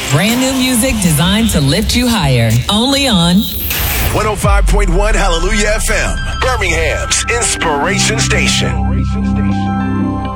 Brand new music designed to lift you higher. Only on 105.1 Hallelujah FM, Birmingham's Inspiration Station.